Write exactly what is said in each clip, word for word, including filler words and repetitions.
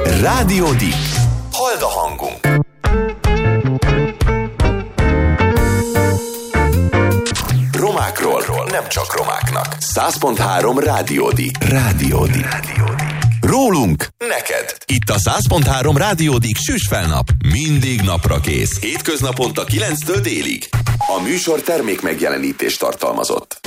Rádió Dick. Halld a hangunk. Romákról, nem csak romáknak. száz pont három Rádió Dick. Rádió Dick. Rólunk neked. Itt a száz pont három Rádió Dick Süsfelnap. Mindig napra kész. Hétköznaponta kilenctől délig. A műsor termék megjelenítést tartalmazott.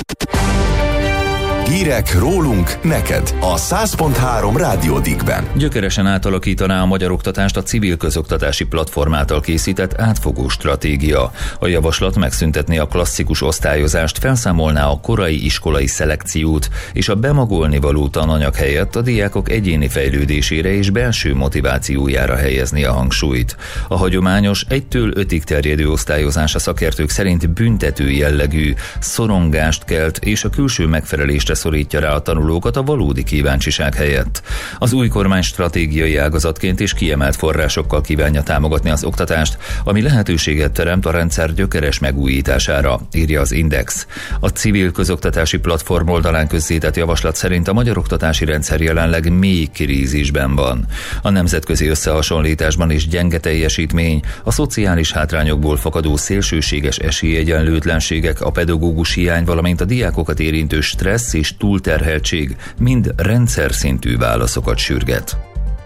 Hírek rólunk neked a száz pont három Rádió Dickben. Gyökeresen átalakítaná a magyar oktatást a civil közoktatási platform által készített átfogó stratégia. A javaslat megszüntetné a klasszikus osztályozást, felszámolná a korai iskolai szelekciót, és a bemagolni való tananyag helyett a diákok egyéni fejlődésére és belső motivációjára helyezni a hangsúlyt. A hagyományos egytől ötig terjedő osztályozás a szakértők szerint büntető jellegű, szorongást kelt és a külső megfelelésre szorítja rá a tanulókat a valódi kíváncsiság helyett. Az új kormány stratégiai ágazatként és kiemelt forrásokkal kívánja támogatni az oktatást, ami lehetőséget teremt a rendszer gyökeres megújítására, írja az Index. A civil közoktatási platform oldalán közzétett javaslat szerint a magyar oktatási rendszer jelenleg mély krízisben van. A nemzetközi összehasonlításban is gyenge teljesítmény, a szociális hátrányokból fakadó szélsőséges esélyegyenlőtlenségek, a pedagógus hiány, valamint a diákokat érintő stressz és túlterheltség mind rendszer szintű válaszokat sürget.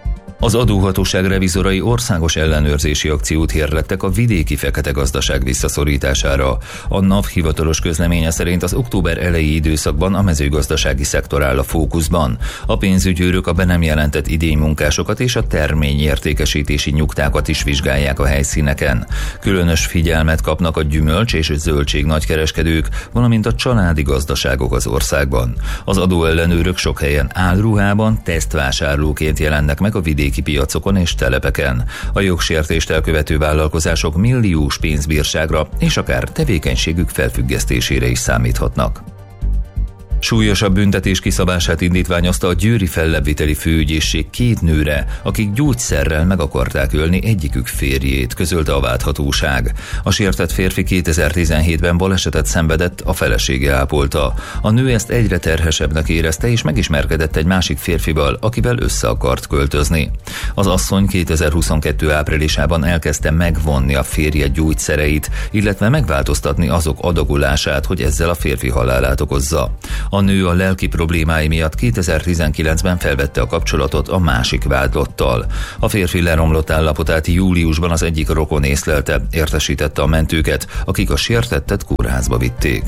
Az adóhatóság revizorai országos ellenőrzési akciót hirdettek a vidéki fekete gazdaság visszaszorítására. A NAV hivatalos közleménye szerint az október eleji időszakban a mezőgazdasági szektor áll a fókuszban. A pénzügyőrök a be nem jelentett idénymunkásokat és a terményértékesítési nyugtákat is vizsgálják a helyszíneken. Különös figyelmet kapnak a gyümölcs és zöldség nagykereskedők, valamint a családi gazdaságok az országban. Az adóellenőrök sok helyen álruhában tesztvásárlóként jelennek meg a vidéki piacokon és telepeken. A jogsértést elkövető vállalkozások milliós pénzbírságra és akár tevékenységük felfüggesztésére is számíthatnak. Súlyosabb büntetés kiszabását indítványozta a győri fellebbviteli főügyészség két nőre, akik gyógyszerrel meg akarták ölni egyikük férjét, közölte a vádhatóság. A sértett férfi kétezer-tizenhétben balesetet szenvedett, a felesége ápolta. A nő ezt egyre terhesebbnek érezte, és megismerkedett egy másik férfival, akivel össze akart költözni. Az asszony kétezer-huszonkettő áprilisában elkezdte megvonni a férje gyógyszereit, illetve megváltoztatni azok adagolását, hogy ezzel a férfi halálát okozza. A nő a lelki problémái miatt kétezer-tizenkilencben felvette a kapcsolatot a másik vádlottal. A férfi leromlott állapotát júliusban az egyik rokon észlelte, értesítette a mentőket, akik a sértettet kórházba vitték.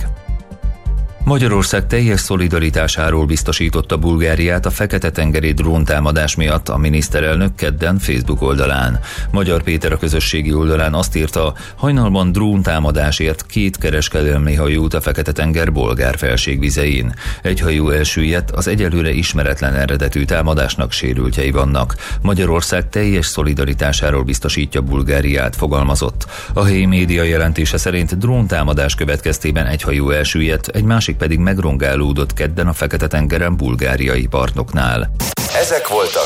Magyarország teljes szolidaritásáról biztosította Bulgáriát a Fekete-tengeri dróntámadás miatt a miniszterelnök kedden Facebook oldalán. Magyar Péter a közösségi oldalán azt írta, hajnalban dróntámadásért két kereskedelmi hajó a Fekete-tenger bolgár felségvizein. Egy hajó elsüllyedt, az egyelőre ismeretlen eredetű támadásnak sérültjei vannak. Magyarország teljes szolidaritásáról biztosítja Bulgáriát, fogalmazott. A helyi média jelentése szerint dróntámadás következtében egy hajó elsüllyedt, egy másik pedig megrongálódott kedden a Fekete-tengeren bulgáriai partoknál. Ezek voltak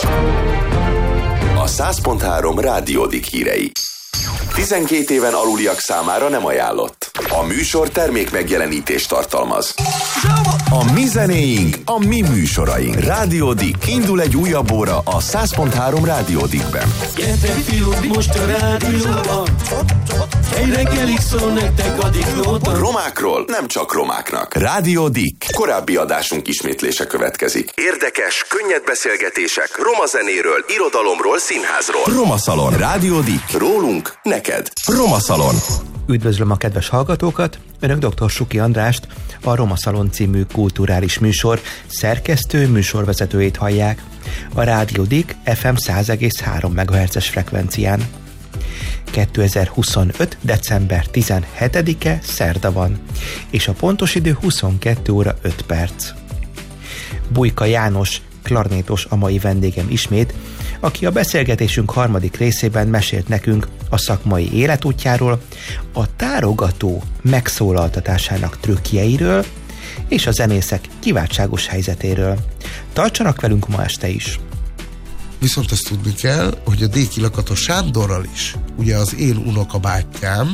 a száz pont három Rádió Dick hírei. tizenkét éven aluliak számára nem ajánlott. A műsor termék megjelenítést tartalmaz. A mi zenéink, a mi műsoraink. Rádió Dick. Indul egy újabb óra a száz pont három Rádió Dickben. Gyertek fiúk, most a rádióban, egy reggelig szól nektek a Dicknóta. Romákról, nem csak romáknak. Rádió Dick. Korábbi adásunk ismétlése következik. Érdekes, könnyed beszélgetések roma zenéről, irodalomról, színházról. Roma Szalon. Rádió Dick. Rólunk, neked. Roma Szalon. Üdvözlöm a kedves hallgatókat! Önök dr. Suki Andrást, a Roma Szalon című kulturális műsor szerkesztő műsorvezetőjét hallják. A Rádió Dick ef em száz egész három megahertzes frekvencián. kétezer-huszonöt. december tizenhetedike szerda van, és a pontos idő huszonkettő óra öt perc. Bujka János klarnétos a mai vendégem ismét, aki a beszélgetésünk harmadik részében mesélt nekünk a szakmai életútjáról, a tárogató megszólaltatásának trükkjeiről és a zenészek kiváltságos helyzetéről. Tartsanak velünk ma este is! Viszont azt tudni kell, hogy a Déki Lakatos Sándorral is, ugye az én unokabátyám,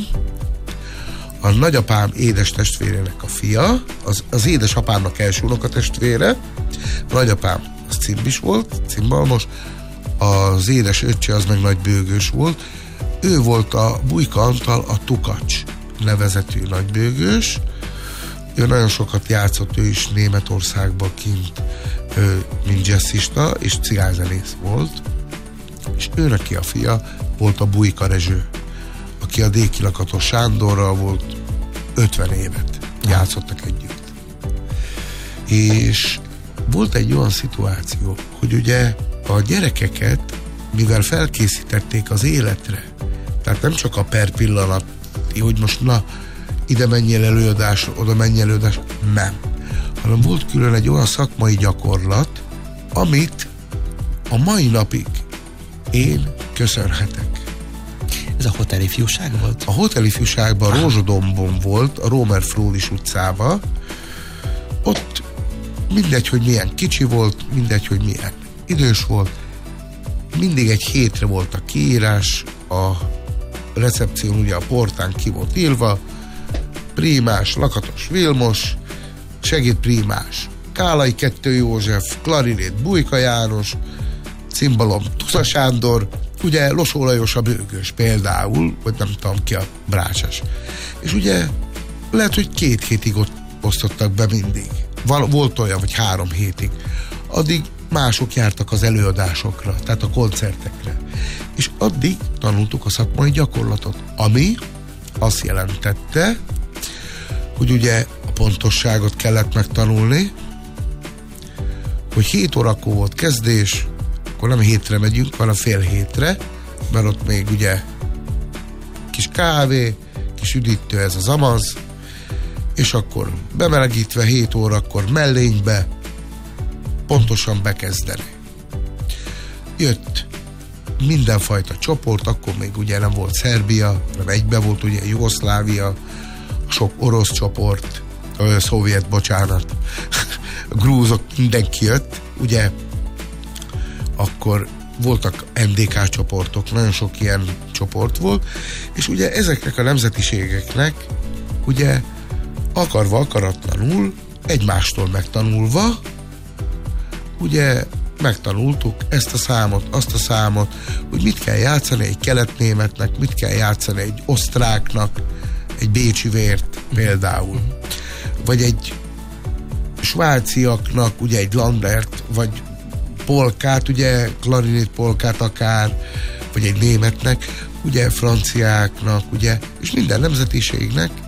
a nagyapám édes testvérének a fia, az, az édesapámnak első unokatestvére, a nagyapám az cimbis volt, cimbalmos, az édes öccse az meg nagybőgős volt. Ő volt a Bujka Antal a Tukacs nevezetű nagybőgős. Ő nagyon sokat játszott, ő is Németországban kint, ő, mint jazzista, és cigányzenész volt. És őnek ki a fia volt a Bujka Rezső, aki a Déki Lakatos Sándorral volt ötven évet. Játszottak együtt. És volt egy olyan szituáció, hogy ugye a gyerekeket, mivel felkészítették az életre, tehát nem csak a per pillanat, hogy most na, ide menjél előadás, oda menjél előadás, nem. Hanem volt külön egy olyan szakmai gyakorlat, amit a mai napig én köszönhetek. Ez a Hotel Ifjúság volt? A Hotel Ifjúságban, ah. Rózsadombon volt, a Rómer Frólis utcában. Ott mindegy, hogy milyen kicsi volt, mindegy, hogy milyen idős volt, mindig egy hétre volt a kiírás, a recepción ugye a portán ki volt írva, Prímás, Lakatos Vilmos, segédprímás, Kálai Kettő József, klarinét Bujka János, cimbalom Tusza Sándor, ugye Losó Lajos a bőgős például, vagy nem tudom ki a brácsás. És ugye lehet, hogy két hétig ott osztottak be mindig. Val- volt olyan, hogy három hétig. Addig mások jártak az előadásokra, tehát a koncertekre. És addig tanultuk a szakmai gyakorlatot, ami azt jelentette, hogy ugye a pontosságot kellett megtanulni, hogy hét órakor volt kezdés, akkor nem hétre megyünk, hanem fél hétre, mert ott még ugye kis kávé, kis üdítő, ez az amaz, és akkor bemelegítve hét órakor mellénybe pontosan bekezdeni. Jött mindenfajta csoport, akkor még ugye nem volt Szerbia, hanem egybe volt ugye Jugoszlávia, sok orosz csoport, a szovjet, bocsánat, a grúzok, mindenki jött, ugye akkor voltak em dé ká csoportok, nagyon sok ilyen csoport volt, és ugye ezeknek a nemzetiségeknek ugye akarva, akaratlanul, egymástól megtanulva, ugye megtanultuk ezt a számot, azt a számot, hogy mit kell játszani egy keletnémetnek, mit kell játszani egy osztráknak, egy bécsi vért például, vagy egy svájciaknak, ugye egy Landert, vagy polkát, ugye klarinét polkát akár, vagy egy németnek, ugye franciáknak, ugye, és minden nemzetiségnek